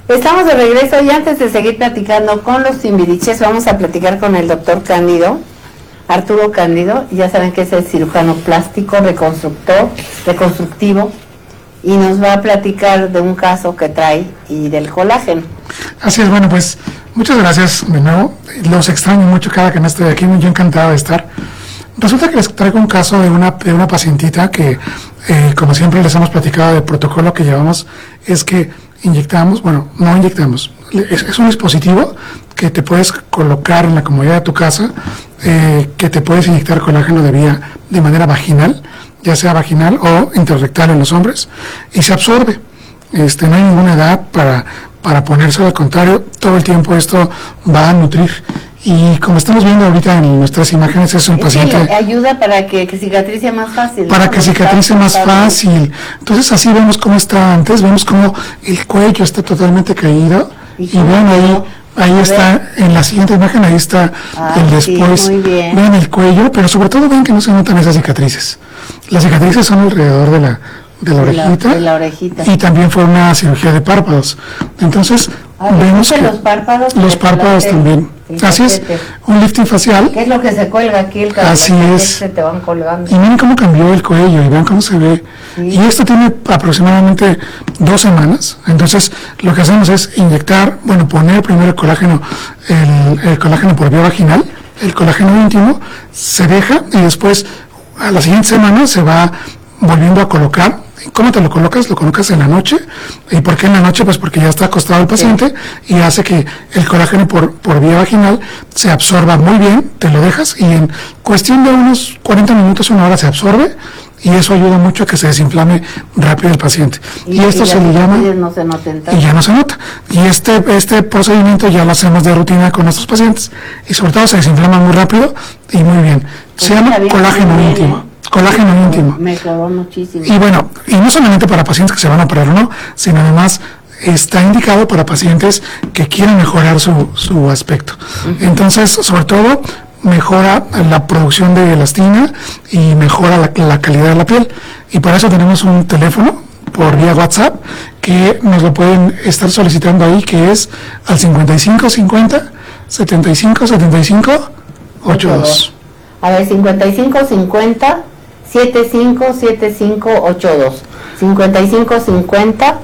Estamos de regreso y antes de seguir platicando con los Timbiriches, vamos a platicar con el doctor Cándido, Arturo Cándido. Ya saben que es el cirujano plástico, reconstructivo, y nos va a platicar de un caso que trae y del colágeno. Así es, bueno, pues muchas gracias de nuevo. Los extraño mucho cada que no estoy aquí, yo encantado de estar. Resulta que les traigo un caso de una pacientita que, como siempre les hemos platicado del protocolo que llevamos, es que inyectamos, no inyectamos, es un dispositivo que te puedes colocar en la comodidad de tu casa, que te puedes inyectar colágeno de manera vaginal, ya sea vaginal o intrarrectal en los hombres, y se absorbe. No hay ninguna edad para ponérselo, al contrario, todo el tiempo esto va a nutrir. Y como estamos viendo ahorita en nuestras imágenes, es un paciente... ayuda para que cicatrice más fácil. Para que cicatrice más fácil. Entonces así vemos cómo está antes, vemos cómo el cuello está totalmente caído. Y vean ahí está, en la siguiente imagen, ahí está el después. Sí, muy bien. Vean el cuello, pero sobre todo ven que no se notan esas cicatrices. Las cicatrices son alrededor de la orejita. Y también fue una cirugía de párpados. Entonces, vemos que los párpados también. Así es, un lifting facial. ¿Qué es lo que se cuelga aquí? Así es. Se te van colgando. Y miren cómo cambió el cuello, y vean cómo se ve. Sí. Y esto tiene aproximadamente 2 semanas. Entonces, lo que hacemos es poner primero el colágeno por vía vaginal, el colágeno íntimo, se deja y después, a la siguiente semana, se va volviendo a colocar. ¿Cómo te lo colocas? Lo colocas en la noche. ¿Y por qué en la noche? Pues porque ya está acostado el paciente, sí, y hace que el colágeno por vía vaginal se absorba muy bien, te lo dejas y en cuestión de unos 40 minutos, 1 hora se absorbe, y eso ayuda mucho a que se desinflame rápido el paciente. Y esto se le llama... No se nota y ya no se nota. Y este procedimiento ya lo hacemos de rutina con nuestros pacientes y sobre todo se desinflama muy rápido y muy bien. Se llama colágeno íntimo. Colágeno íntimo. Mejoró muchísimo. Y no solamente para pacientes que se van a operar o no, sino además está indicado para pacientes que quieren mejorar su aspecto. Uh-huh. Entonces, sobre todo, mejora la producción de elastina y mejora la calidad de la piel. Y para eso tenemos un teléfono por vía WhatsApp que nos lo pueden estar solicitando ahí, que es al 5550 75 75 82. A ver, 5550 757582. 5550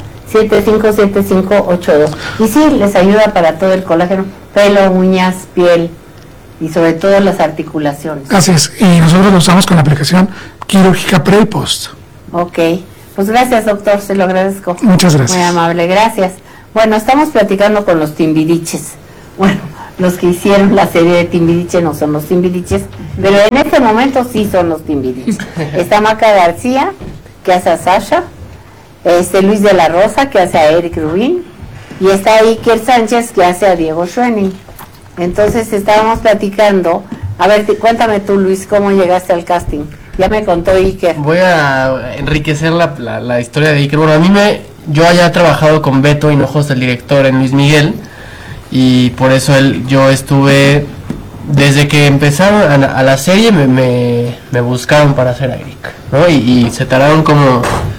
757582. Y sí, les ayuda para todo el colágeno, pelo, uñas, piel y sobre todo las articulaciones. Así es, y nosotros lo usamos con la aplicación quirúrgica pre y post. Ok, pues gracias, doctor, se lo agradezco. Muchas gracias. Muy amable, gracias. Bueno, estamos platicando con los Timbiriches. Bueno, los que hicieron la serie de Timbiriche no son los Timbiriches, pero en este momento sí son los Timbiriches. Está Maca García, que hace a Sasha, Luis de la Rosa, que hace a Eric Rubin, y está Iker Sánchez, que hace a Diego Schwenning. Entonces estábamos platicando. A ver, cuéntame tú, Luis, ¿cómo llegaste al casting? Ya me contó Iker. Voy a enriquecer la historia de Iker. Bueno, yo ya he trabajado con Beto Hinojos, el director, en Luis Miguel, y por eso yo estuve, desde que empezaron a la serie me buscaron para hacer a Eric, ¿no? Y se tardaron como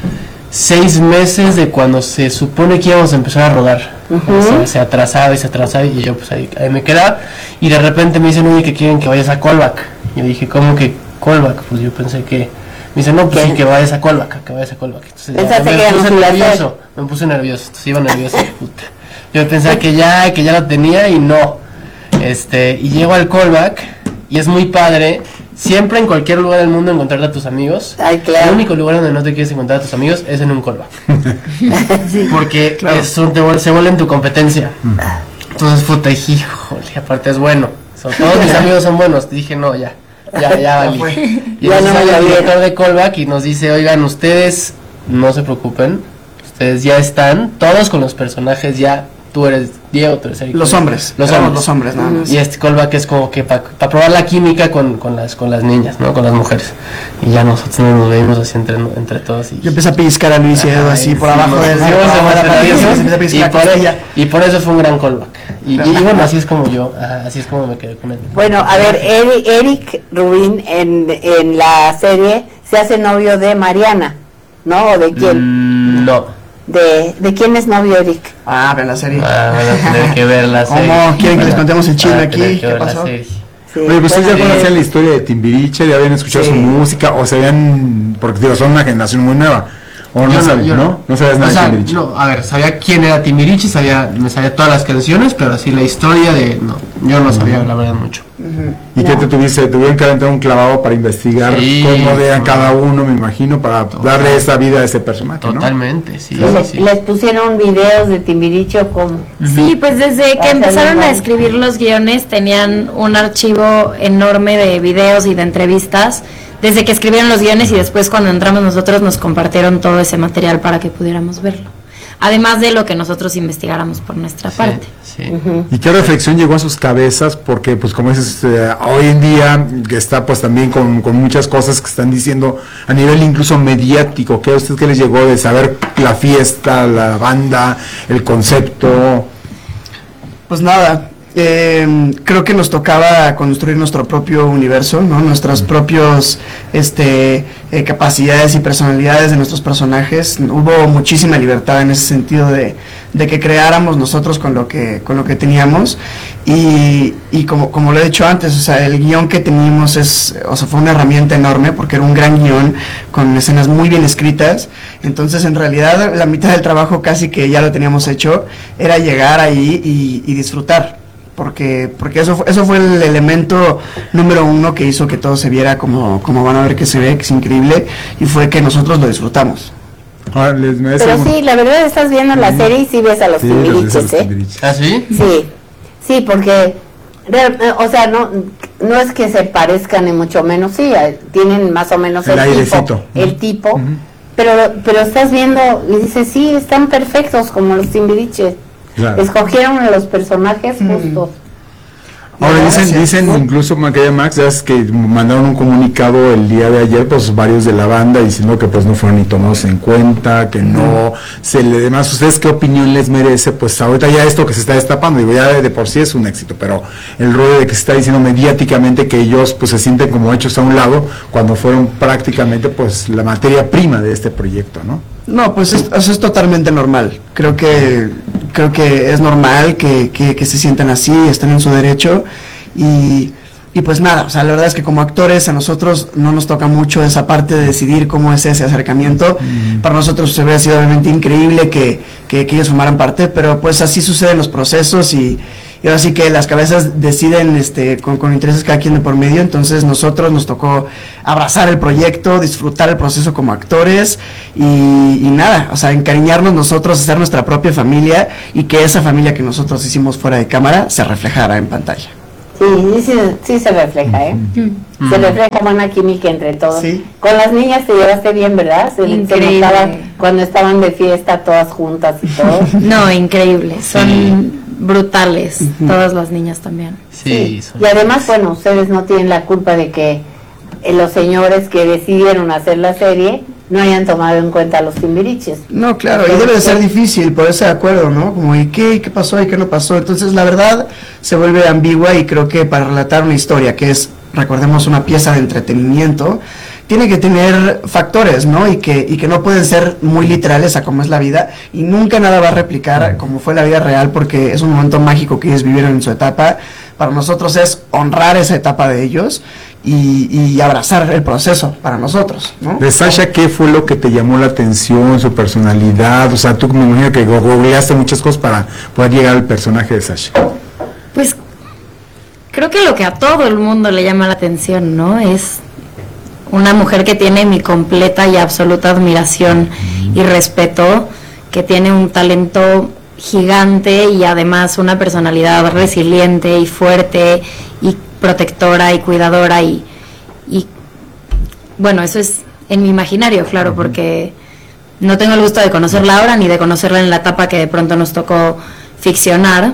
6 meses de cuando se supone que íbamos a empezar a rodar. Uh-huh. Se atrasaba y yo pues ahí me quedaba, y de repente me dicen, oye, que quieren que vayas a callback. Yo dije, ¿cómo que callback? Pues yo pensé que... Me dicen, no, pues sí, que vayas a callback. Entonces me puse nervioso, entonces iba nervioso, puta. Yo pensaba que ya lo tenía y no. Y llego al callback y es muy padre. Siempre en cualquier lugar del mundo encontrarte a tus amigos. Ay, claro. El único lugar donde no te quieres encontrar a tus amigos es en un callback. Sí. Porque claro, se vuelven tu competencia. Entonces, puta, híjole, aparte es bueno. Todos mis amigos son buenos. Dije, no, ya valí. Y entonces sale el director de callback y nos dice, oigan, ustedes no se preocupen, ustedes ya están, todos con los personajes ya. Tú eres Diego, tú eres Eric. Los hombres nada más. Y este callback es como que para probar la química con las niñas, ¿no? Con las mujeres. Y ya nosotros nos veíamos así entre todos. Yo empecé a pellizcar a Luis y así por abajo y por eso fue un gran callback. Y bueno, así es como me quedé con él. Bueno, a ver, Eric Rubin en la serie se hace novio de Mariana, ¿no? ¿O de quién? No. ¿De quién es novio Eric? Ah, vean la serie. Van a tener que ver la serie. ¿Cómo quieren que les contemos el chisme Van a aquí? tener que ¿Qué ver la pasó? serie. Sí, Oye, pues ustedes ya bueno, conocían la historia de Timbiriche, ya habían escuchado Sí. su música, o se habían, porque digo, son una generación muy nueva, o no sabías, ¿no? No sabías nada o sea, de Timbiriche. no, a ver, sabía quién era Timbiriche, me sabía todas las canciones, pero así la historia no, yo no sabía la verdad mucho. ¿Y qué te tuvieron que aventar un clavado para investigar Sí, cómo eran no. cada uno, me imagino, para darle esa vida a ese personaje, ¿no? Totalmente, sí, sí. ¿Les pusieron videos de Timbiriche o cómo? Sí, pues desde que Ah, empezaron a también. escribir los guiones tenían un archivo enorme de videos y de entrevistas. Desde que escribieron los guiones y después cuando entramos nosotros nos compartieron todo ese material para que pudiéramos verlo. Además de lo que nosotros investigáramos por nuestra parte. Sí. ¿Y qué reflexión llegó a sus cabezas? Porque, pues, como dices, hoy en día que está, pues, también con muchas cosas que están diciendo a nivel incluso mediático. ¿Qué a usted qué les llegó de saber la fiesta, la banda, el concepto? Pues nada, creo que nos tocaba construir nuestro propio universo, ¿no? Nuestras propios capacidades y personalidades de nuestros personajes. Hubo muchísima libertad en ese sentido de que creáramos nosotros con lo que teníamos y como lo he dicho antes, o sea, el guión que teníamos fue una herramienta enorme porque era un gran guión con escenas muy bien escritas. Entonces, en realidad, la mitad del trabajo casi que ya lo teníamos hecho, era llegar ahí y disfrutar. Porque eso fue el elemento número uno que hizo que todo se viera como van a ver que se ve, que es increíble, y fue que nosotros lo disfrutamos. Ahora, Pero sí, la verdad estás viendo la serie y sí ves a los Sí, los Timbiriches, ¿eh? Timbiriche. ¿Ah, sí? Sí, porque, o sea, no es que se parezcan ni mucho menos, sí, tienen más o menos El el tipo, airecito. el tipo, pero estás viendo y dices, sí, están perfectos como los Timbiriches. Claro. Escogieron a los personajes justos. Ahora dicen Gracias. incluso aquella Max, ya es que mandaron un comunicado el día de ayer, pues varios de la banda diciendo que pues no fueron ni tomados en cuenta, que no se le demás. ¿Ustedes qué opinión les merece? Pues ahorita ya esto que se está destapando, digo, ya de por sí es un éxito, pero el rollo de que se está diciendo mediáticamente que ellos pues se sienten como hechos a un lado cuando fueron prácticamente pues la materia prima de este proyecto, ¿no? No, pues eso es totalmente normal. Creo que es normal que se sientan así, están en su derecho y pues nada, o sea, la verdad es que como actores a nosotros no nos toca mucho esa parte de decidir cómo es ese acercamiento. Para nosotros se hubiera sido obviamente increíble que ellos formaran parte, pero pues así suceden los procesos y ahora sí que las cabezas deciden con intereses cada quien de por medio. Entonces nosotros nos tocó abrazar el proyecto, disfrutar el proceso como actores y nada, o sea, encariñarnos nosotros, hacer nuestra propia familia y que esa familia que nosotros hicimos fuera de cámara se reflejara en pantalla. Sí se refleja, ¿eh? Se refleja buena química entre todos. Sí. Con las niñas te llevaste bien, ¿verdad? Se Increíble. notaba cuando estaban de fiesta todas juntas y todo. No, increíble, son brutales, todas las niñas también. Sí, son- Y además, bueno, ustedes no tienen la culpa de que los señores que decidieron hacer la serie no hayan tomado en cuenta a los Timbiriches. No, claro, y debe de ser difícil ponerse de acuerdo, ¿no? Como, ¿y qué pasó? ¿Y qué no pasó? Entonces, la verdad se vuelve ambigua y creo que para relatar una historia que es, recordemos, una pieza de entretenimiento, tiene que tener factores, ¿no? Y que no pueden ser muy literales a cómo es la vida y nunca nada va a replicar como fue la vida real porque es un momento mágico que ellos vivieron en su etapa. Para nosotros es honrar esa etapa de ellos y abrazar el proceso para nosotros, ¿no? De Sasha, ¿qué fue lo que te llamó la atención, su personalidad? O sea, tú me imagino que googleaste muchas cosas para poder llegar al personaje de Sasha. Pues creo que lo que a todo el mundo le llama la atención, ¿no? Es una mujer que tiene mi completa y absoluta admiración y respeto, que tiene un talento gigante y además una personalidad resiliente y fuerte y protectora y cuidadora y bueno, eso es en mi imaginario, claro, porque no tengo el gusto de conocerla ahora ni de conocerla en la etapa que de pronto nos tocó ficcionar,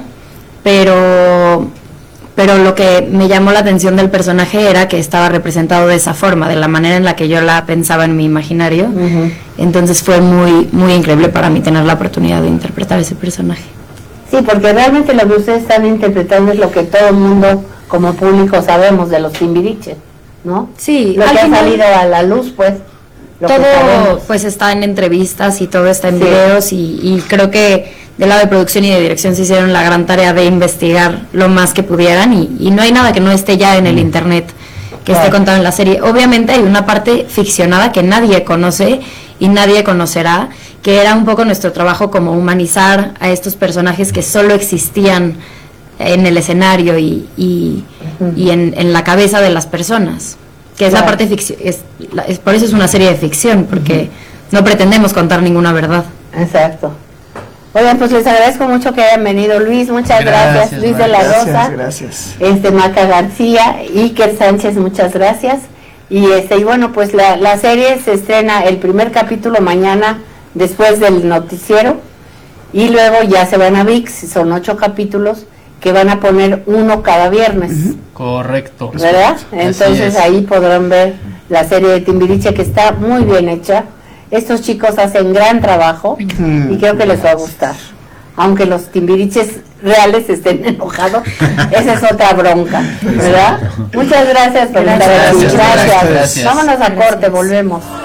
pero lo que me llamó la atención del personaje era que estaba representado de esa forma, de la manera en la que yo la pensaba en mi imaginario. Entonces fue muy, muy increíble para mí tener la oportunidad de interpretar ese personaje. Sí, porque realmente lo que ustedes están interpretando es lo que todo el mundo como público sabemos de los Timbiriches, ¿no? Sí, Lo al que ha final- salido a la luz, pues, lo que Todo sabemos. pues está en entrevistas y todo está en Sí. videos y creo que del lado de producción y de dirección se hicieron la gran tarea de investigar lo más que pudieran y no hay nada que no esté ya en el internet que esté Claro. contado en la serie. Obviamente hay una parte ficcionada que nadie conoce y nadie conocerá, que era un poco nuestro trabajo como humanizar a estos personajes que solo existían en el escenario y en la cabeza de las personas, que es la Claro. parte ficción, por eso es una serie de ficción, porque no pretendemos contar ninguna verdad. Exacto. Oigan, pues les agradezco mucho que hayan venido. Luis, muchas gracias. Gracias, Luis de la Rosa, Gracias. Maca García, Iker Sánchez, muchas gracias. Y bueno, pues la serie se estrena el primer capítulo mañana después del noticiero y luego ya se van a ViX, son 8 capítulos que van a poner uno cada viernes, Correcto. ¿verdad? Así Entonces es. ahí podrán ver la serie de Timbiriche, que está muy bien hecha. Estos chicos hacen gran trabajo y creo que les va a gustar. Aunque los Timbiriches reales estén enojados, esa es otra bronca, ¿verdad? Muchas gracias por estar aquí. Gracias, Gracias. gracias. Vámonos a corte, Gracias. volvemos.